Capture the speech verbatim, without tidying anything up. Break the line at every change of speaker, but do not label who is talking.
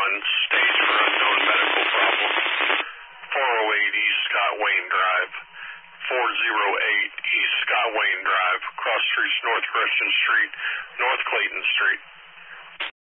one, stage for unknown medical problem. four oh eight East Scott Wayne Drive. four oh eight East Scott Wayne Drive. Cross streets North Christian Street, North Clayton Street.